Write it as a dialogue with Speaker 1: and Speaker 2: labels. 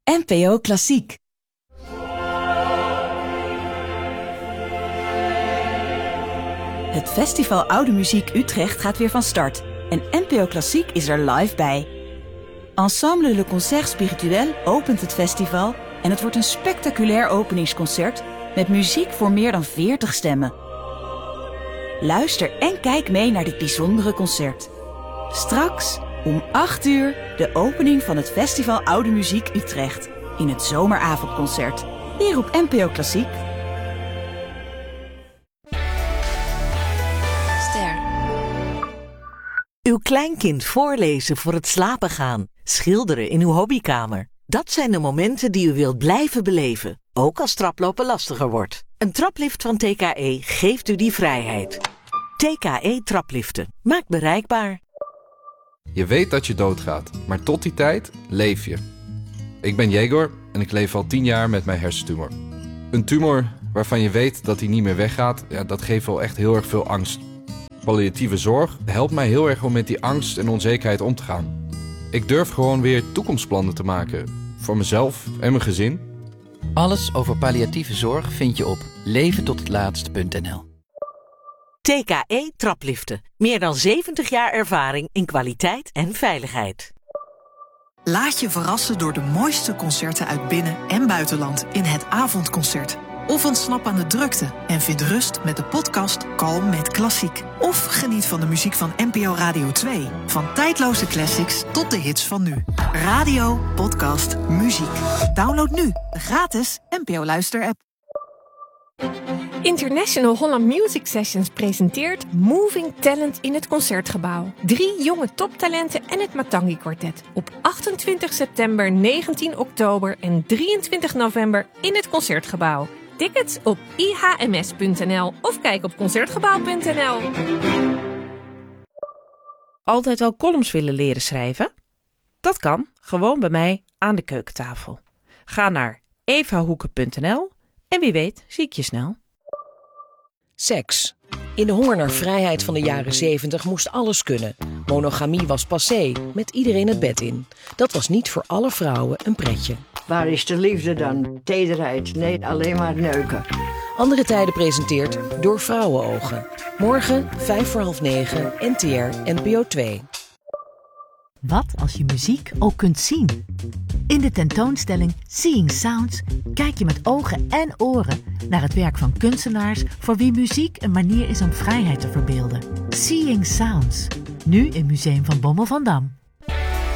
Speaker 1: NPO Klassiek. Het Festival Oude Muziek Utrecht gaat weer van start. En NPO Klassiek is er live bij. Ensemble Le Concert Spirituel opent het festival en het wordt een spectaculair openingsconcert met muziek voor meer dan 40 stemmen. Luister en kijk mee naar dit bijzondere concert. Straks om 8 uur de opening van het Festival Oude Muziek Utrecht in het zomeravondconcert. Hier op NPO Klassiek.
Speaker 2: Uw kleinkind voorlezen voor het slapen gaan. Schilderen in uw hobbykamer. Dat zijn de momenten die u wilt blijven beleven. Ook als traplopen lastiger wordt. Een traplift van TKE geeft u die vrijheid. TKE trapliften. Maakt bereikbaar.
Speaker 3: Je weet dat je doodgaat, maar tot die tijd leef je. Ik ben Jegor en ik leef al 10 jaar met mijn hersentumor. Een tumor waarvan je weet dat hij niet meer weggaat, dat geeft wel echt heel erg veel angst. Palliatieve zorg helpt mij heel erg om met die angst en onzekerheid om te gaan. Ik durf gewoon weer toekomstplannen te maken. Voor mezelf en mijn gezin.
Speaker 4: Alles over palliatieve zorg vind je op leventothetlaatste.nl.
Speaker 2: TKE trapliften. Meer dan 70 jaar ervaring in kwaliteit en veiligheid.
Speaker 5: Laat je verrassen door de mooiste concerten uit binnen- en buitenland in het avondconcert. Of ontsnap aan de drukte en vind rust met de podcast Kalm met Klassiek. Of geniet van de muziek van NPO Radio 2. Van tijdloze classics tot de hits van nu. Radio, podcast, muziek. Download nu de gratis NPO Luister-app.
Speaker 6: International Holland Music Sessions presenteert Moving Talent in het Concertgebouw. 3 jonge toptalenten en het Matangi Quartet. Op 28 september, 19 oktober en 23 november in het Concertgebouw. Tickets op ihms.nl of kijk op concertgebouw.nl.
Speaker 7: Altijd al columns willen leren schrijven? Dat kan, gewoon bij mij aan de keukentafel. Ga naar evahoeken.nl en wie weet zie ik je snel.
Speaker 8: Seks. In de honger naar vrijheid van de jaren 70 moest alles kunnen. Monogamie was passé, met iedereen het bed in. Dat was niet voor alle vrouwen een pretje.
Speaker 9: Waar is de liefde dan? Tederheid? Nee, alleen maar neuken.
Speaker 8: Andere Tijden presenteert Door Vrouwenogen. Morgen 8:55 NTR NPO 2.
Speaker 10: Wat als je muziek ook kunt zien? In de tentoonstelling Seeing Sounds kijk je met ogen en oren naar het werk van kunstenaars voor wie muziek een manier is om vrijheid te verbeelden. Seeing Sounds, nu in Museum van Bommel van Dam.